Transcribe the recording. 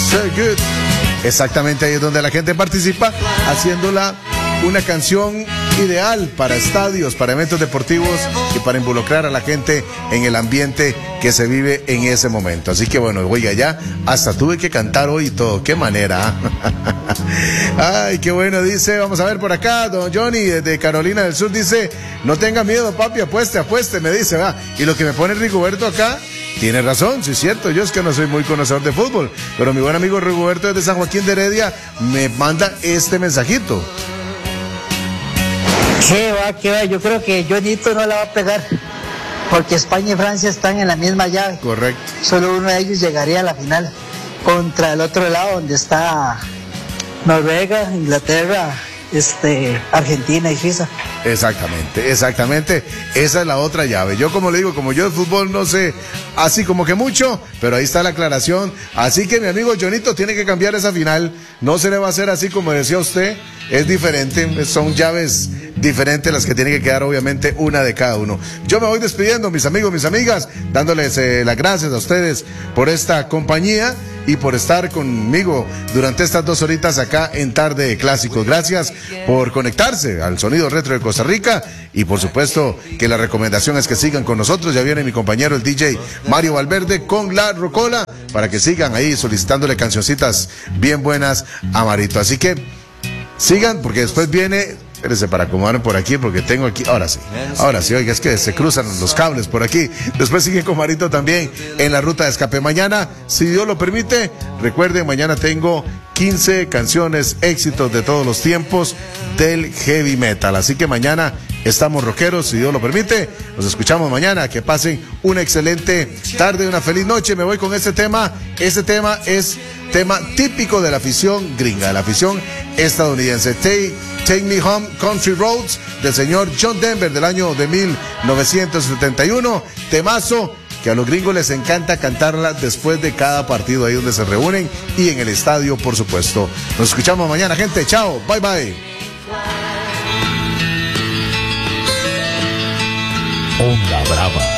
So Good. Exactamente, ahí es donde la gente participa, haciéndola una canción ideal para estadios, para eventos deportivos y para involucrar a la gente en el ambiente que se vive en ese momento. Así que bueno, oiga, ya hasta tuve que cantar hoy y todo. Qué manera. Ay, qué bueno, dice, vamos a ver por acá, don Johnny de Carolina del Sur dice, no tenga miedo, papi, apueste, me dice, va. Y lo que me pone Rigoberto acá, tiene razón, sí es cierto, yo es que no soy muy conocedor de fútbol, pero mi buen amigo Rigoberto desde San Joaquín de Heredia me manda este mensajito. ¿Qué va? Yo creo que Johnito no la va a pegar, porque España y Francia están en la misma llave. Correcto. Solo uno de ellos llegaría a la final contra el otro lado, donde está Noruega, Inglaterra, Argentina y Suiza. Exactamente. Esa es la otra llave. Yo, como le digo, como yo de fútbol no sé así como que mucho, pero ahí está la aclaración. Así que mi amigo Jonito tiene que cambiar esa final. No se le va a hacer así como decía usted. Es diferente, son llaves diferentes las que tiene que quedar, obviamente, una de cada uno. Yo me voy despidiendo, mis amigos, mis amigas, dándoles las gracias a ustedes por esta compañía y por estar conmigo durante estas 2 horitas acá en Tarde de Clásicos. Gracias por conectarse al sonido retro de Costa Rica y por supuesto que la recomendación es que sigan con nosotros. Ya viene mi compañero el DJ Mario Valverde con la Rocola para que sigan ahí solicitándole cancioncitas bien buenas a Marito. Así que sigan, porque después viene, espérense para acomodarme por aquí, porque tengo aquí, ahora sí, oiga, es que se cruzan los cables por aquí. Después siguen con Marito también en la ruta de escape. Mañana, si Dios lo permite, recuerden, mañana tengo 15 canciones, éxitos de todos los tiempos del heavy metal. Así que mañana estamos rockeros, si Dios lo permite. Nos escuchamos mañana. Que pasen una excelente tarde, una feliz noche. Me voy con este tema. Este tema es tema típico de la afición gringa, de la afición estadounidense. Take Me Home Country Roads, del señor John Denver, del año de 1971. Temazo que a los gringos les encanta cantarla después de cada partido, ahí donde se reúnen y en el estadio, por supuesto. Nos escuchamos mañana, gente. Chao, bye bye. Onda Brava.